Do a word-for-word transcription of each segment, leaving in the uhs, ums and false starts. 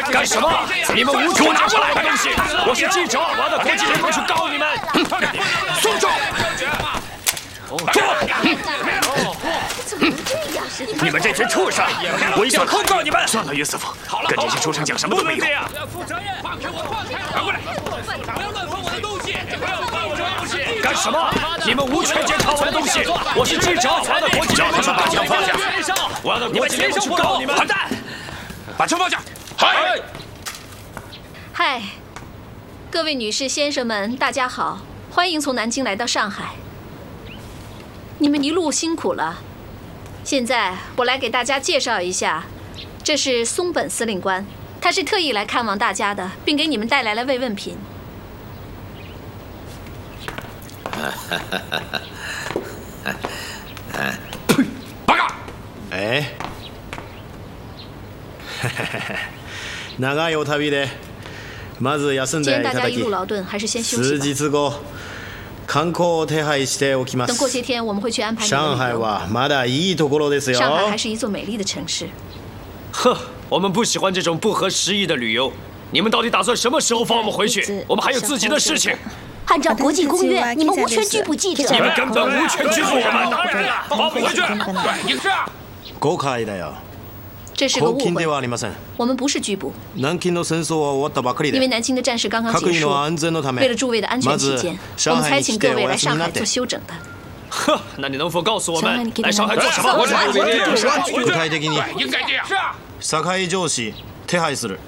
干什么？你们无权拿过来的东西！我是记者，我要到国际联盟去告你们！松手！你们这群畜生！我一定要控告你们！ 算了，约瑟夫，跟这些畜生讲什么都没用。 负责任！放开我！放开我！过来！不要乱碰我的东西！不要碰我的东西！干什么？你们无权检查我的东西！我是记者，我要到国际联盟去告你们！放下！我要到国际联盟去告你们！混蛋！ 把枪放下！ 嗨！ 嗨，各位女士、先生们，大家好，欢迎从南京来到上海。你们一路辛苦了。现在我来给大家介绍一下，这是松本司令官，他是特意来看望大家的，并给你们带来了慰问品。 报告。 え？長いお旅で、まず休んでいただき、数日後。観光を手配しておきます。 等过些天我们会去安排你的旅游。 上海はまだいいところですよ。 上海还是一座美丽的城市。 哼，我们不喜欢这种不合时宜的旅游。你们到底打算什么时候放我们回去？我们还有自己的事情。 按照国际公约，你们无权拘捕记者。 你们根本无权拘捕我们。当然了，放我们回去。对，是啊。 誤解だよ。 这是个误会。我们不是拘捕。 南京の戦争は終わったばかりで。 因为南京的战事刚刚结束，为了诸位的安全起见，我们才请各位来上海做休整的。 呵，那你能否告诉我们来上海做什么？ 我具体的に应该这样。是啊。 堺上司手配する。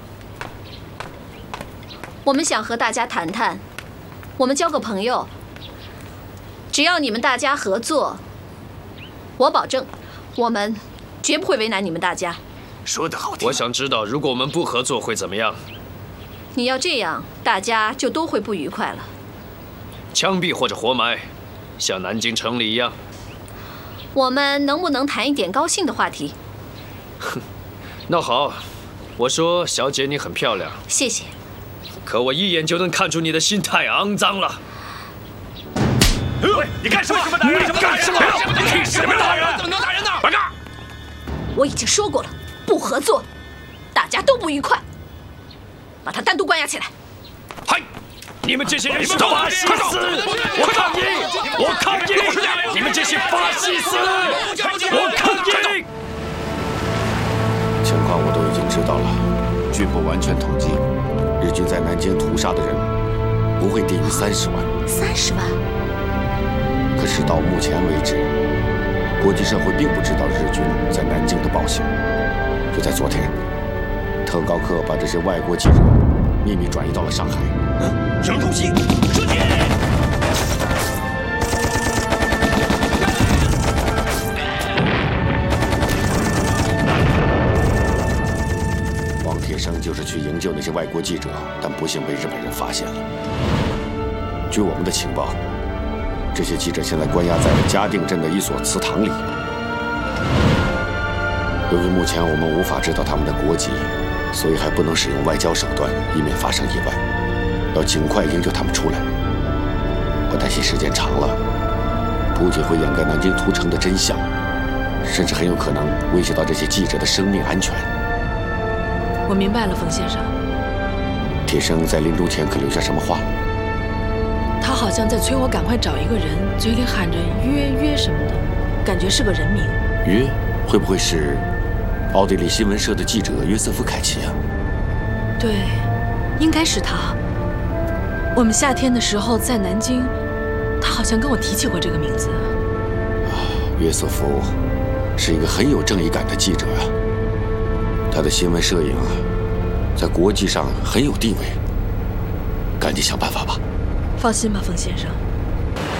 我们想和大家谈谈，我们交个朋友。只要你们大家合作，我保证，我们绝不会为难你们大家。 说得好听。 我想知道，如果我们不合作会怎么样？ 你要这样，大家就都会不愉快了。 枪毙或者活埋，像南京城里一样。 我们能不能谈一点高兴的话题？ 哼，那好，我说，小姐你很漂亮。 谢谢。 可我一眼就能看出你的心太肮脏了。 喂，你干什么？你干什么？凭什么打人？ 怎么能打人呢？ 报告。 我已经说过了，不合作，大家都不愉快。把他单独关押起来。 嗨！你们这些人是法西斯！我抗议！我抗议！你们这些法西斯！我抗议！ 情况我都已经知道了，据不完全统计，日军在南京屠杀的人不会低于三十万。 三十万？ 可是到目前为止，国际社会并不知道日军在南京的暴行。就在昨天，特高课把这些外国记者秘密转移到了上海。 嗯，什么东西？射击！ 王铁生就是去营救那些外国记者，但不幸被日本人发现了。据我们的情报，这些记者现在关押在嘉定镇的一所祠堂里。由于目前我们无法知道他们的国籍，所以还不能使用外交手段，以免发生意外。要尽快营救他们出来。我担心时间长了，不仅会掩盖南京屠城的真相，甚至很有可能威胁到这些记者的生命安全。 我明白了，冯先生。 铁生在临终前可留下什么话？ 他好像在催我赶快找一个人，嘴里喊着约约什么的，感觉是个人名。 约会不会是奥地利新闻社的记者约瑟夫·凯奇啊？ 对，应该是他。我们夏天的时候在南京，他好像跟我提起过这个名字。 啊，约瑟夫是一个很有正义感的记者啊，他的新闻摄影啊，在国际上很有地位，赶紧想办法吧。 放心吧，冯先生。